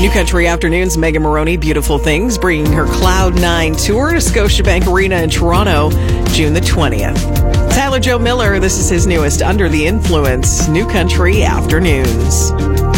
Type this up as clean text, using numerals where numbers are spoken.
New Country Afternoons, Megan Moroney, Beautiful Things, bringing her Cloud 9 tour to Scotiabank Arena in Toronto, June the 20th. Tyler Joe Miller, this is his newest Under the Influence, New Country Afternoons.